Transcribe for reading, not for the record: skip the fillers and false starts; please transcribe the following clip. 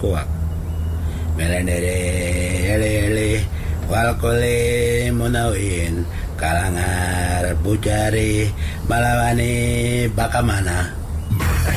kuak. Melendere ele walkole munawin kalangar bujari malawani bakamana